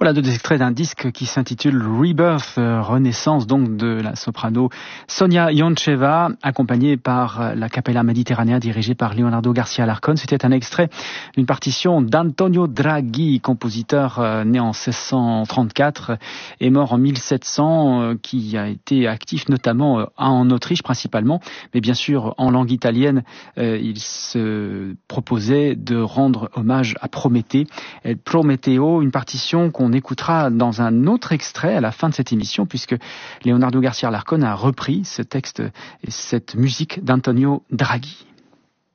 Voilà deux extraits d'un disque qui s'intitule Rebirth, renaissance donc de la soprano Sonia Yoncheva, accompagnée par la Capella Mediterranea dirigée par Leonardo Garcia Alarcón. C'était un extrait d'une partition d'Antonio Draghi, compositeur né en 1634 et mort en 1700, qui a été actif notamment en Autriche principalement, mais bien sûr en langue italienne. Il se proposait de rendre hommage à Prométhée, El Prometeo, une partition qu'on écoutera dans un autre extrait à la fin de cette émission, puisque Leonardo Garcia Alarcón a repris ce texte et cette musique d'Antonio Draghi.